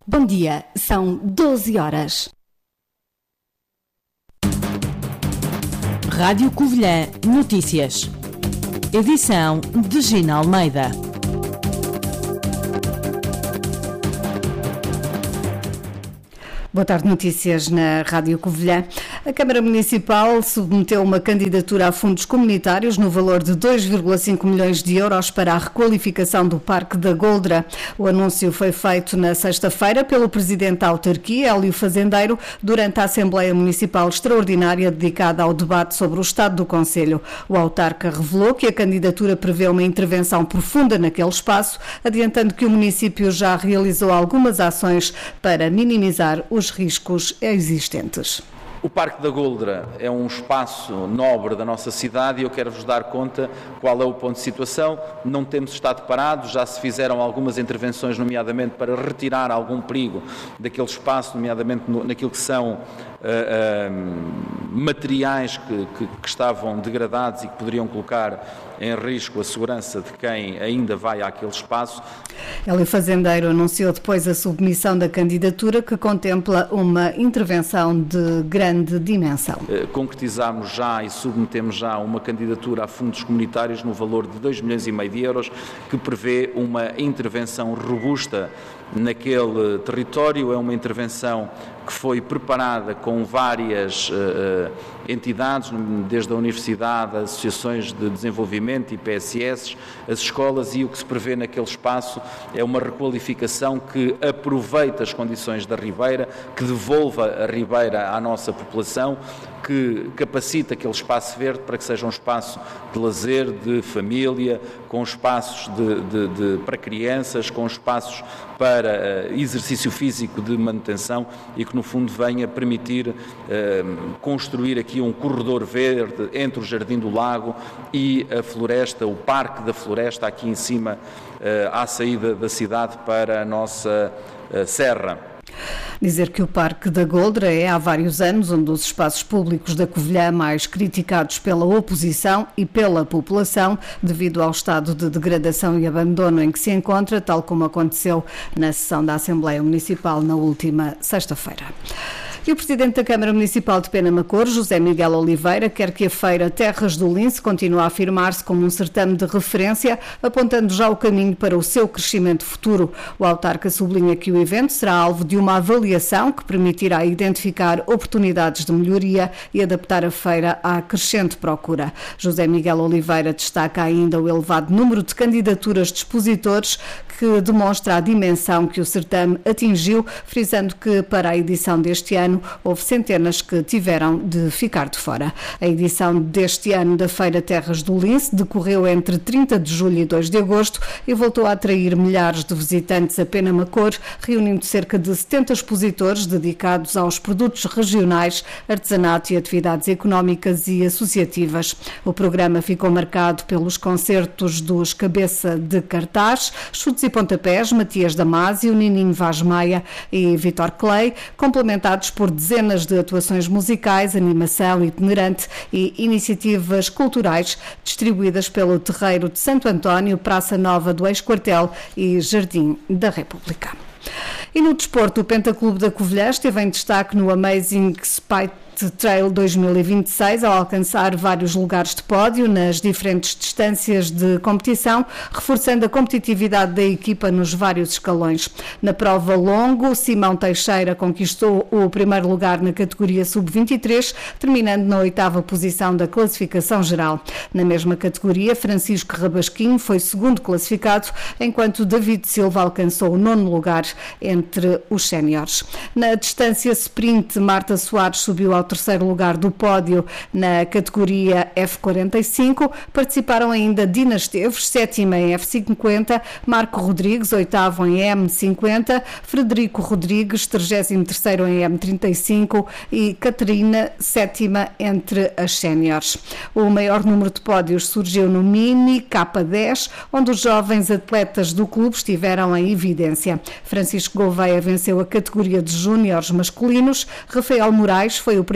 Bom dia, são 12 horas. Rádio Covilhã Notícias. Edição de Gina Almeida. Boa tarde, notícias na Rádio Covilhã. A Câmara Municipal submeteu uma candidatura a fundos comunitários no valor de 2,5 milhões de euros para a requalificação do Parque da Goldra. O anúncio foi feito na sexta-feira pelo Presidente da Autarquia, Hélio Fazendeiro, durante a Assembleia Municipal Extraordinária dedicada ao debate sobre o Estado do Concelho. O autarca revelou que a candidatura prevê uma intervenção profunda naquele espaço, adiantando que o município já realizou algumas ações para minimizar os riscos existentes. O Parque da Goldra é um espaço nobre da nossa cidade e eu quero-vos dar conta qual é o ponto de situação. Não temos estado parados, já se fizeram algumas intervenções, nomeadamente para retirar algum perigo daquele espaço, nomeadamente naquilo que são materiais que estavam degradados e que poderiam colocar em risco a segurança de quem ainda vai àquele espaço. Hélio Fazendeiro anunciou depois a submissão da candidatura, que contempla uma intervenção de grande dimensão. Concretizamos já e submetemos já uma candidatura a fundos comunitários no valor de 2,5 milhões de euros, que prevê uma intervenção robusta naquele território. É uma intervenção que foi preparada com várias entidades, desde a Universidade, as associações de desenvolvimento e PSS, as escolas, e o que se prevê naquele espaço é uma requalificação que aproveita as condições da Ribeira, que devolva a Ribeira à nossa população, que capacita aquele espaço verde para que seja um espaço de lazer, de família, com espaços para crianças, com espaços para exercício físico de manutenção e que no fundo venha permitir construir aqui um corredor verde entre o Jardim do Lago e a floresta, o Parque da Floresta, aqui em cima, à saída da cidade para a nossa serra. Dizer que o Parque da Goldra é há vários anos um dos espaços públicos da Covilhã mais criticados pela oposição e pela população devido ao estado de degradação e abandono em que se encontra, tal como aconteceu na sessão da Assembleia Municipal na última sexta-feira. E o Presidente da Câmara Municipal de Penamacor, José Miguel Oliveira, quer que a Feira Terras do Lince continue a afirmar-se como um certame de referência, apontando já o caminho para o seu crescimento futuro. O autarca sublinha que o evento será alvo de uma avaliação que permitirá identificar oportunidades de melhoria e adaptar a feira à crescente procura. José Miguel Oliveira destaca ainda o elevado número de candidaturas de expositores, que demonstra a dimensão que o certame atingiu, frisando que para a edição deste ano houve centenas que tiveram de ficar de fora. A edição deste ano da Feira Terras do Lince decorreu entre 30 de julho e 2 de agosto e voltou a atrair milhares de visitantes a Penamacor, reunindo cerca de 70 expositores dedicados aos produtos regionais, artesanato e atividades económicas e associativas. O programa ficou marcado pelos concertos dos Cabeça de Cartaz, Chutes e Pontapés, Matias Damasio, Nininho Vaz Maia e Vitor Clay, complementados por dezenas de atuações musicais, animação itinerante e iniciativas culturais distribuídas pelo Terreiro de Santo António, Praça Nova do Ex-Quartel e Jardim da República. E no desporto, o Pentaclube da Covilhã esteve em destaque no Amazing Spite Trail 2026, ao alcançar vários lugares de pódio nas diferentes distâncias de competição, reforçando a competitividade da equipa nos vários escalões. Na prova longo, Simão Teixeira conquistou o primeiro lugar na categoria sub-23, terminando na 8ª posição da classificação geral. Na mesma categoria, Francisco Rabasquinho foi segundo classificado, enquanto David Silva alcançou o 9º lugar entre os séniores. Na distância sprint, Marta Soares subiu ao 3º lugar do pódio na categoria F45. Participaram ainda Dina Esteves, 7ª em F50, Marco Rodrigues, 8º em M50, Frederico Rodrigues, 33º em M35 e Catarina, 7ª entre as séniores. O maior número de pódios surgiu no Mini K10, onde os jovens atletas do clube estiveram em evidência. Francisco Gouveia venceu a categoria de júniores masculinos, Rafael Moraes foi o primeiro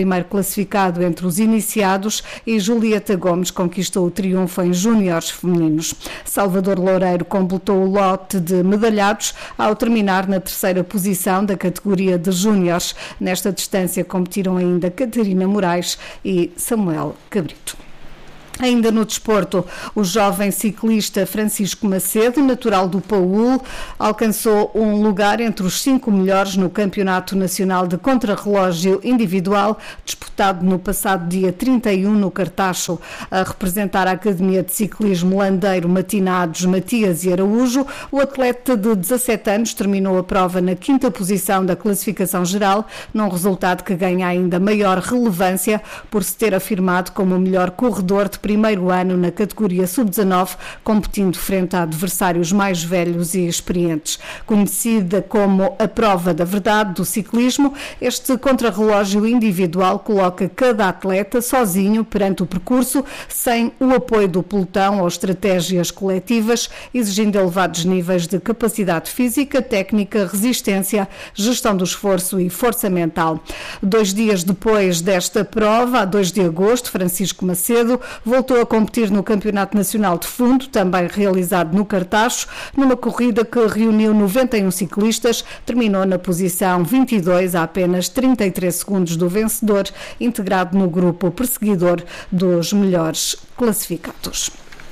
primeiro classificado entre os iniciados e Julieta Gomes conquistou o triunfo em júniores femininos. Salvador Loureiro completou o lote de medalhados ao terminar na terceira posição da categoria de júniores. Nesta distância competiram ainda Catarina Moraes e Samuel Cabrito. Ainda no desporto, o jovem ciclista Francisco Macedo, natural do Paúl, alcançou um lugar entre os 5 melhores no Campeonato Nacional de Contrarrelógio Individual, disputado no passado dia 31 no Cartacho. A representar a Academia de Ciclismo Landeiro Matinados Matias e Araújo, o atleta de 17 anos terminou a prova na 5ª posição da classificação geral, num resultado que ganha ainda maior relevância por se ter afirmado como o melhor corredor de primeiro ano na categoria sub-19, competindo frente a adversários mais velhos e experientes. Conhecida como a prova da verdade do ciclismo, este contrarrelógio individual coloca cada atleta sozinho perante o percurso, sem o apoio do pelotão ou estratégias coletivas, exigindo elevados níveis de capacidade física, técnica, resistência, gestão do esforço e força mental. 2 dias depois desta prova, a 2 de agosto, Francisco Macedo voltou a competir no Campeonato Nacional de Fundo, também realizado no Cartacho, numa corrida que reuniu 91 ciclistas, terminou na posição 22, a apenas 33 segundos do vencedor, integrado no grupo perseguidor dos melhores classificados.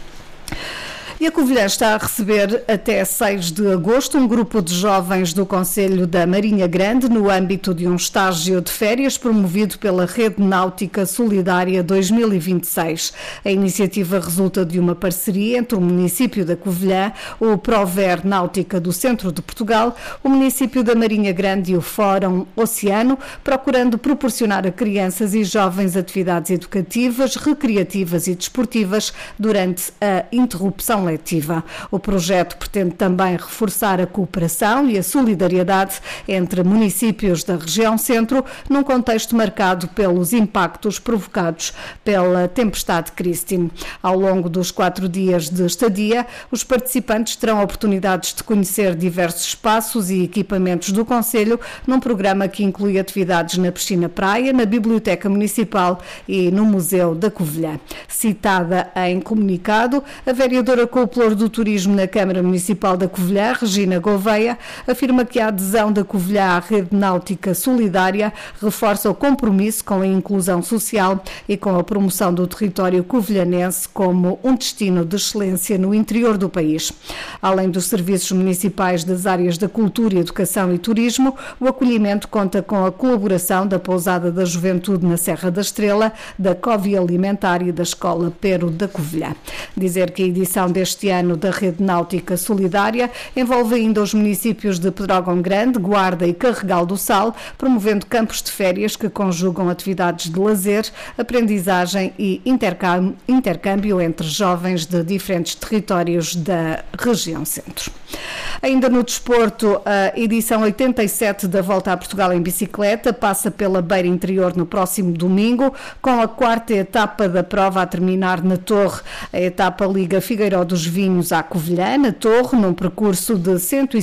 E a Covilhã está a receber até 6 de agosto um grupo de jovens do Concelho da Marinha Grande no âmbito de um estágio de férias promovido pela Rede Náutica Solidária 2026. A iniciativa resulta de uma parceria entre o município da Covilhã, o Prover Náutica do Centro de Portugal, o município da Marinha Grande e o Fórum Oceano, procurando proporcionar a crianças e jovens atividades educativas, recreativas e desportivas durante a interrupção letiva. O projeto pretende também reforçar a cooperação e a solidariedade entre municípios da região centro, num contexto marcado pelos impactos provocados pela tempestade Christine. Ao longo dos 4 dias de estadia, os participantes terão oportunidades de conhecer diversos espaços e equipamentos do Concelho, num programa que inclui atividades na piscina-praia, na Biblioteca Municipal e no Museu da Covilhã. Citada em comunicado, a vereadora com o Pluro do Turismo na Câmara Municipal da Covilhã, Regina Gouveia, afirma que a adesão da Covilhã à Rede Náutica Solidária reforça o compromisso com a inclusão social e com a promoção do território covilhanense como um destino de excelência no interior do país. Além dos serviços municipais das áreas da cultura, educação e turismo, o acolhimento conta com a colaboração da Pousada da Juventude na Serra da Estrela, da Covia Alimentar e da Escola Pero da Covilhã. Dizer que a edição deste ano da Rede Náutica Solidária envolve ainda os municípios de Pedrógão Grande, Guarda e Carregal do Sal, promovendo campos de férias que conjugam atividades de lazer, aprendizagem e intercâmbio entre jovens de diferentes territórios da região centro. Ainda no desporto, a edição 87 da Volta a Portugal em bicicleta passa pela Beira Interior no próximo domingo, com a 4ª etapa da prova a terminar na Torre. A etapa liga Figueiró dos Vinhos à Covilhã, na Torre, num percurso de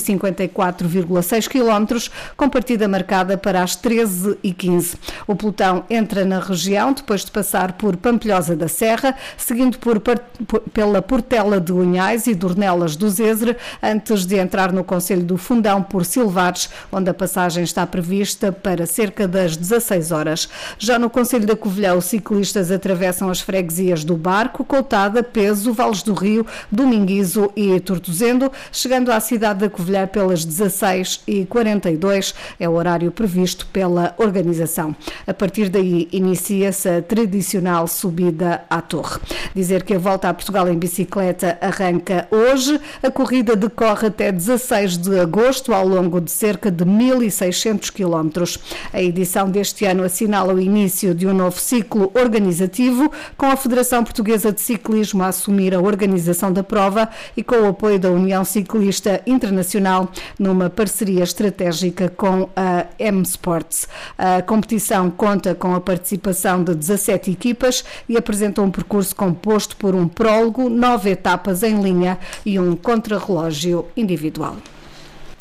154,6 km, com partida marcada para as 13h15. O pelotão entra na região depois de passar por Pampilhosa da Serra, seguindo pela Portela de Unhais e Dornelas do Zezre, antes de entrar no Concelho do Fundão por Silvares, onde a passagem está prevista para cerca das 16 horas. Já no Concelho da Covilhã, os ciclistas atravessam as freguesias do Barco, Coutada, Peso, Vales do Rio, Dominguizo e Tortozendo, chegando à cidade da Covilhã pelas 16h42, é o horário previsto pela organização. A partir daí inicia-se a tradicional subida à Torre. Dizer que a Volta a Portugal em bicicleta arranca hoje, a corrida decorre até 16 de agosto, ao longo de cerca de 1.600 km. A edição deste ano assinala o início de um novo ciclo organizativo, com a Federação Portuguesa de Ciclismo a assumir a organização da prova e com o apoio da União Ciclista Internacional, numa parceria estratégica com a M-Sports. A competição conta com a participação de 17 equipas e apresenta um percurso composto por um prólogo, 9 etapas em linha e um contrarrelógio individual.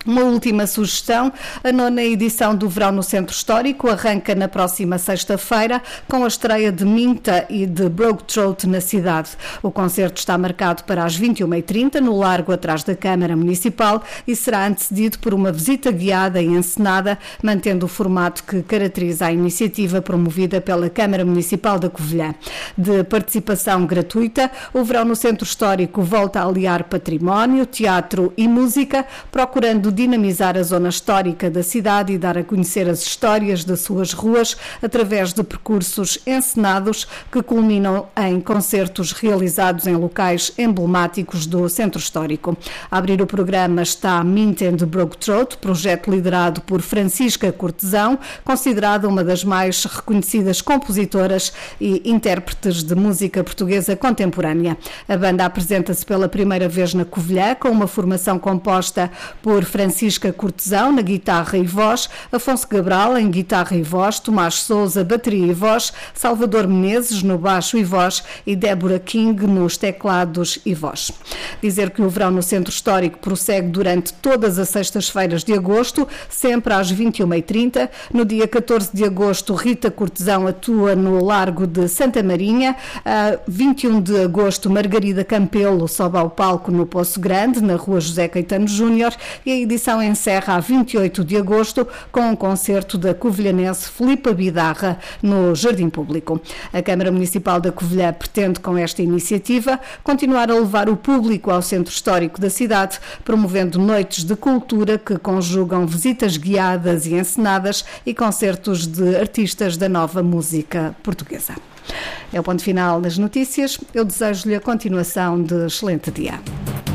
Uma última sugestão, a 9ª edição do Verão no Centro Histórico arranca na próxima sexta-feira com a estreia de Minta e de Broke Throat na cidade. O concerto está marcado para as 21h30 no largo atrás da Câmara Municipal e será antecedido por uma visita guiada e encenada, mantendo o formato que caracteriza a iniciativa promovida pela Câmara Municipal da Covilhã. De participação gratuita, o Verão no Centro Histórico volta a aliar património, teatro e música, procurando dinamizar a zona histórica da cidade e dar a conhecer as histórias das suas ruas através de percursos encenados que culminam em concertos realizados em locais emblemáticos do Centro Histórico. A abrir o programa está Mint and Broke Throat, projeto liderado por Francisca Cortesão, considerada uma das mais reconhecidas compositoras e intérpretes de música portuguesa contemporânea. A banda apresenta-se pela primeira vez na Covilhã com uma formação composta por Francisca Cortesão na guitarra e voz, Afonso Cabral em guitarra e voz, Tomás Sousa bateria e voz, Salvador Menezes no baixo e voz e Débora King nos teclados e voz. Dizer que o Verão no Centro Histórico prossegue durante todas as sextas-feiras de agosto, sempre às 21h30. No dia 14 de agosto, Rita Cortesão atua no Largo de Santa Marinha. 21 de agosto, Margarida Campelo sobe ao palco no Poço Grande, na Rua José Caetano Júnior, e a edição encerra a 28 de agosto com um concerto da covilhanense Filipa Bidarra no Jardim Público. A Câmara Municipal da Covilhã pretende, com esta iniciativa, continuar a levar o público ao centro histórico da cidade, promovendo noites de cultura que conjugam visitas guiadas e encenadas e concertos de artistas da nova música portuguesa. É o ponto final nas notícias. Eu desejo-lhe a continuação de excelente dia.